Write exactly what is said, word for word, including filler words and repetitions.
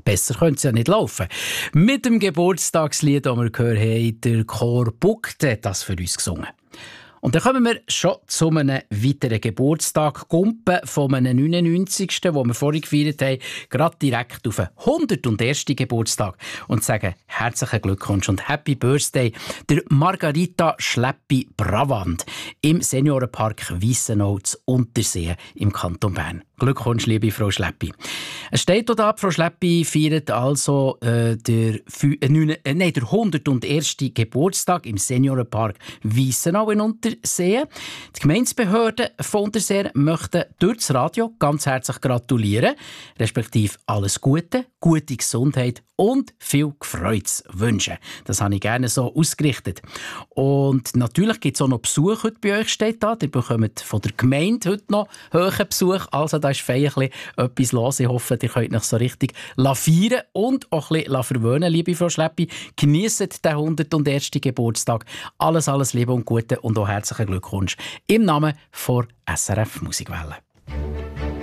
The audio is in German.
Besser könnte es ja nicht laufen. Mit dem Geburtstagslied, das wir gehört haben, der Chor Bugt hat das für uns gesungen. Und dann kommen wir schon zu einem weiteren Geburtstag. Gumpen von einem neunundneunzigsten, den wir vorhin gefeiert haben, gerade direkt auf den hundertersten Geburtstag. Und sagen herzlichen Glückwunsch und Happy Birthday der Margarita Schleppi-Bravand im Seniorenpark Weissenau zu Unterseen im Kanton Bern. Glückwunsch, liebe Frau Schleppi. Es steht hier da, Frau Schleppi feiert also äh, der, äh, neun, äh, nein, der hunderterste Geburtstag im Seniorenpark Weissenau in Unterseen. Die Gemeindebehörden von Unterseen möchten durch das Radio ganz herzlich gratulieren, respektive alles Gute, gute Gesundheit und viel Freude wünschen. Das habe ich gerne so ausgerichtet. Und natürlich gibt es auch noch Besuch heute bei euch, steht da. Ihr bekommt von der Gemeinde heute noch hohen Besuch. Also da ist feierlich etwas los. Ich hoffe, ihr könnt euch so richtig feiern und auch ein bisschen verwöhnen, liebe Frau Schleppi. Genießt den hundertersten Geburtstag. Alles, alles Liebe und Gute und auch herzlichen Glückwunsch im Namen von S R F Musikwelle.